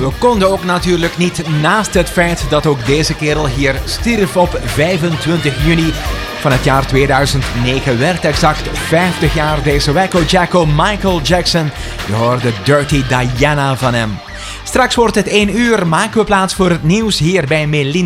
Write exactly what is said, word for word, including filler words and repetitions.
We konden ook natuurlijk niet naast het feit dat ook deze kerel hier stierf op vijfentwintig juni van het jaar tweeduizend negen. Werd exact vijftig jaar deze Wacko Jacko Michael Jackson. Je hoorde Dirty Diana van hem. Straks wordt het één uur, maken we plaats voor het nieuws hier bij Melinda.